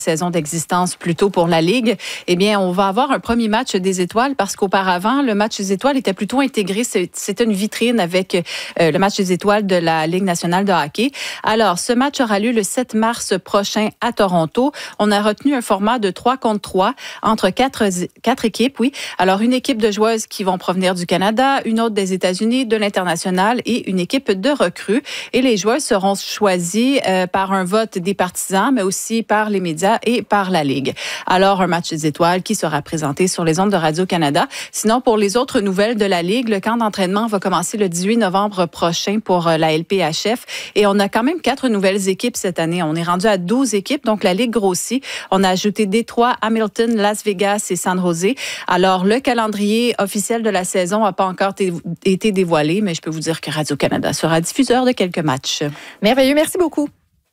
saison d'existence plus tôt pour la Ligue, eh bien, on va avoir un premier match des étoiles parce qu'auparavant, le match des étoiles était plutôt intégré. C'était une vitrine avec le match des étoiles de la Ligue nationale de hockey. Alors, ce match aura lieu le 7 mars prochain à Toronto. On a retenu un format de 3 contre 3 entre quatre équipes, oui. Alors, une équipe de joueuses qui vont provenir du Canada, une autre des États-Unis, de l'international et une équipe de recrues. Et les joueuses seront choisies par un vote des partisans, mais aussi par les médias et par la Ligue. Alors, un match des étoiles qui sera présenté sur les ondes de Radio-Canada. Sinon, pour les autres nouvelles de la Ligue, le camp d'entraînement va commencer le 18 novembre prochain pour la LPHF. Et on a quand même 4 nouvelles équipes cette année. On est rendu à 12 équipes, donc la Ligue grossit. On a ajouté Détroit, Hamilton, Las Vegas et San Jose. Alors, le calendrier officiel de la saison n'a pas encore été dévoilé, mais je peux vous dire que Radio-Canada sera diffuseur de quelques matchs. Merveilleux, merci beaucoup.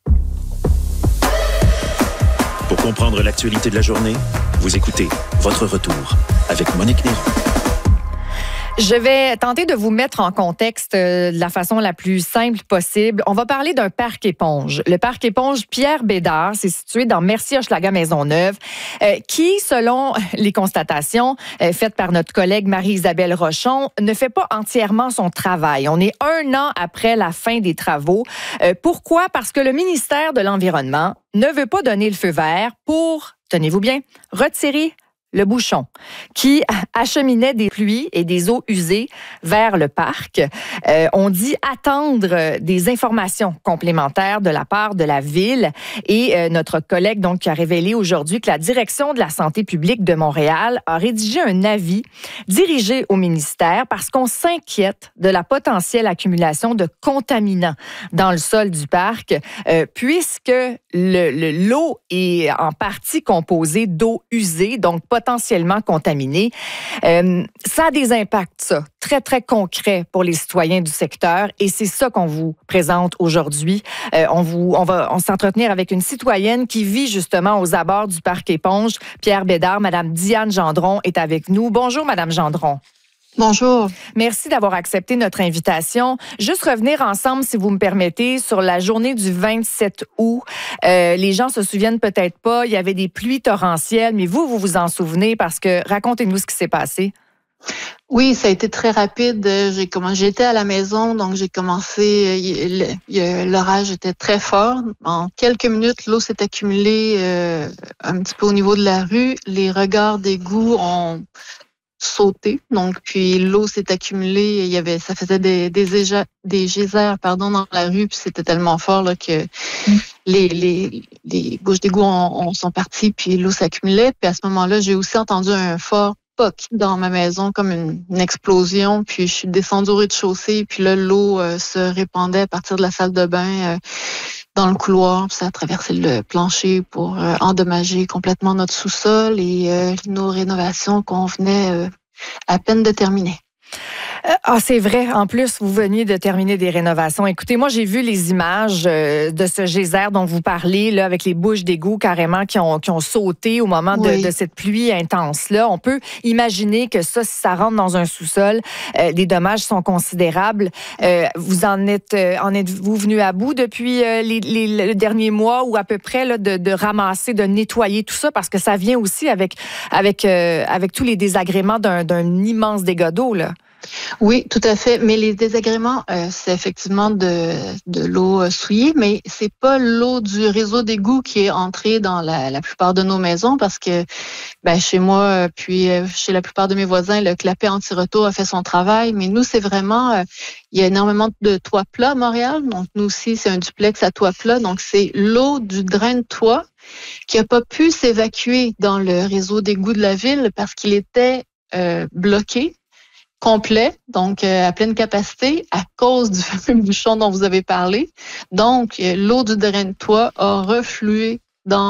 Pour comprendre l'actualité de la journée, vous écoutez Votre Retour avec Monique Néron. Je vais tenter de vous mettre en contexte de la façon la plus simple possible. On va parler d'un parc éponge. Le parc éponge Pierre Bédard, c'est situé dans Mercier-Hochelaga-Maisonneuve, qui, selon les constatations faites par notre collègue Marie-Isabelle Rochon, ne fait pas entièrement son travail. On est 1 an après la fin des travaux. Pourquoi? Parce que le ministère de l'Environnement ne veut pas donner le feu vert pour, tenez-vous bien, retirer le bouchon qui acheminait des pluies et des eaux usées vers le parc. On dit attendre des informations complémentaires de la part de la ville et notre collègue donc qui a révélé aujourd'hui que la direction de la santé publique de Montréal a rédigé un avis dirigé au ministère parce qu'on s'inquiète de la potentielle accumulation de contaminants dans le sol du parc puisque l'eau est en partie composée d'eau usée, donc potentiellement contaminée. Ça a des impacts, ça, très, très concrets pour les citoyens du secteur et c'est ça qu'on vous présente aujourd'hui. On va s'entretenir avec une citoyenne qui vit justement aux abords du parc éponge, Pierre Bédard. Madame Diane Gendron est avec nous. Bonjour, Madame Gendron. Bonjour. Merci d'avoir accepté notre invitation. Juste revenir ensemble, si vous me permettez, sur la journée du 27 août. Les gens se souviennent peut-être pas, il y avait des pluies torrentielles, mais vous vous en souvenez parce que racontez-nous ce qui s'est passé. Oui, ça a été très rapide. J'étais à la maison, donc j'ai commencé. L'orage était très fort. En quelques minutes, l'eau s'est accumulée un petit peu au niveau de la rue. Les regards d'égout ont sauté, donc puis l'eau s'est accumulée. Ça faisait des geysers, dans la rue, puis c'était tellement fort là que les bouches d'égout sont parties, puis l'eau s'accumulait. Puis à ce moment-là, j'ai aussi entendu un fort poc dans ma maison, comme une explosion. Puis je suis descendue au rez-de-chaussée, puis là, l'eau se répandait à partir de la salle de bain dans le couloir. Puis ça a traversé le plancher pour endommager complètement notre sous-sol et nos rénovations qu'on venait à peine de terminer. C'est vrai. En plus, vous veniez de terminer des rénovations. Écoutez, moi, j'ai vu les images de ce geyser dont vous parlez, là, avec les bouches d'égout carrément qui ont sauté au moment de cette pluie intense-là. On peut imaginer que ça, si ça rentre dans un sous-sol, les dommages sont considérables. Vous êtes-vous venu à bout depuis les derniers mois ou à peu près là, de ramasser, de nettoyer tout ça? Parce que ça vient aussi avec tous les désagréments d'un immense dégât d'eau, là. Oui, tout à fait. Mais les désagréments, c'est effectivement de l'eau souillée, mais c'est pas l'eau du réseau d'égout qui est entrée dans la plupart de nos maisons parce que chez moi, puis chez la plupart de mes voisins, le clapet anti-retour a fait son travail. Mais nous, c'est vraiment, il y a énormément de toits plats à Montréal. Donc, nous aussi, c'est un duplex à toit plat. Donc, c'est l'eau du drain de toit qui n'a pas pu s'évacuer dans le réseau d'égout de la ville parce qu'il était bloqué. Complet, donc à pleine capacité, à cause du fameux bouchon dont vous avez parlé. Donc, l'eau du drain de toit a reflué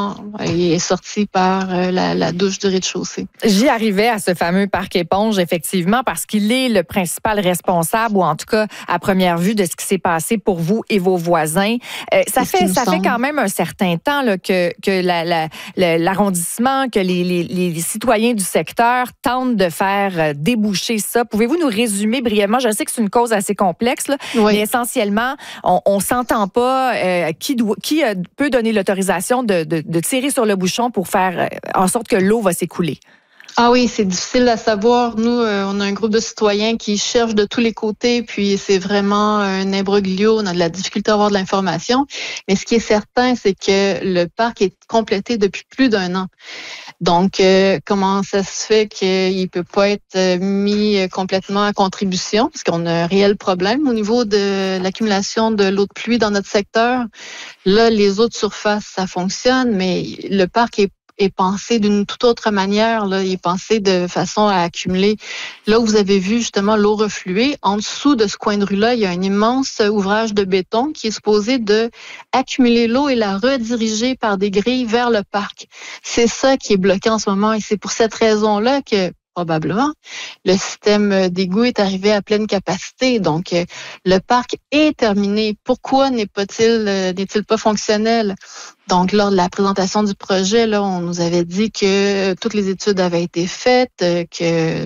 et est sortie par la douche du rez-de-chaussée. J'y arrivais à ce fameux parc éponge, effectivement, parce qu'il est le principal responsable, ou en tout cas, à première vue, de ce qui s'est passé pour vous et vos voisins. Ça fait quand même un certain temps là, que l'arrondissement, que les citoyens du secteur tentent de faire déboucher ça. Pouvez-vous nous résumer brièvement? Je sais que c'est une cause assez complexe, là, mais essentiellement, on ne s'entend pas qui peut donner l'autorisation de de tirer sur le bouchon pour faire en sorte que l'eau va s'écouler? Ah oui, c'est difficile à savoir. Nous, on a un groupe de citoyens qui cherchent de tous les côtés, puis c'est vraiment un imbroglio. On a de la difficulté à avoir de l'information. Mais ce qui est certain, c'est que le parc est complété depuis plus d'1 an. Donc, comment ça se fait qu'il peut pas être mis complètement à contribution? Parce qu'on a un réel problème au niveau de l'accumulation de l'eau de pluie dans notre secteur. Là, les eaux de surface, ça fonctionne, mais le parc est pensé d'une toute autre manière. Là. Il est pensé de façon à accumuler. Là où vous avez vu justement l'eau refluer, en dessous de ce coin de rue-là, il y a un immense ouvrage de béton qui est supposé de accumuler l'eau et la rediriger par des grilles vers le parc. C'est ça qui est bloqué en ce moment et c'est pour cette raison-là que probablement, le système d'égout est arrivé à pleine capacité. Donc, le parc est terminé. Pourquoi n'est-il pas fonctionnel? Donc, lors de la présentation du projet, là, on nous avait dit que toutes les études avaient été faites, que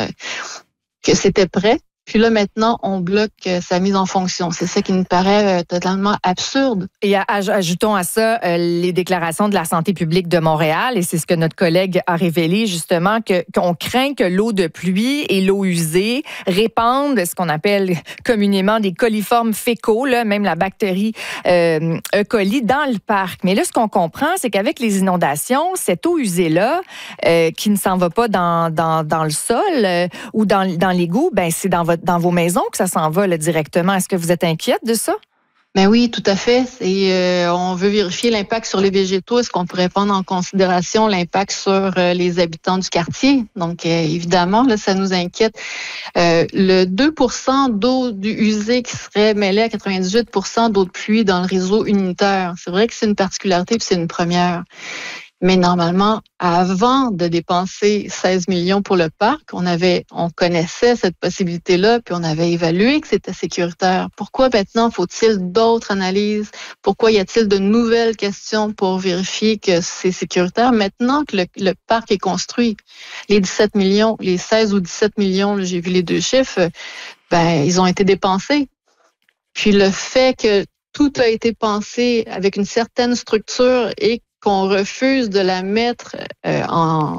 c'était prêt. Puis là, maintenant, on bloque sa mise en fonction. C'est ça qui nous paraît totalement absurde. Et ajoutons à ça les déclarations de la santé publique de Montréal, et c'est ce que notre collègue a révélé justement, qu'on craint que l'eau de pluie et l'eau usée répandent ce qu'on appelle communément des coliformes fécaux, là, même la bactérie E. coli dans le parc. Mais là, ce qu'on comprend, c'est qu'avec les inondations, cette eau usée-là, qui ne s'en va pas dans le sol ou dans l'égout, ben c'est dans vos maisons que ça s'en va là, directement. Est-ce que vous êtes inquiète de ça? Ben oui, tout à fait. On veut vérifier l'impact sur les végétaux. Est-ce qu'on pourrait prendre en considération l'impact sur les habitants du quartier? Donc, évidemment, là, ça nous inquiète. Le 2% d'eau usée qui serait mêlée à 98% d'eau de pluie dans le réseau unitaire. C'est vrai que c'est une particularité puis c'est une première. Mais normalement, avant de dépenser 16 millions pour le parc, on connaissait cette possibilité-là, puis on avait évalué que c'était sécuritaire. Pourquoi maintenant faut-il d'autres analyses? Pourquoi y a-t-il de nouvelles questions pour vérifier que c'est sécuritaire maintenant que le parc est construit? Les 17 millions, les 16 ou 17 millions, là, j'ai vu les 2 chiffres, ils ont été dépensés. Puis le fait que tout a été pensé avec une certaine structure et qu'on refuse de la mettre en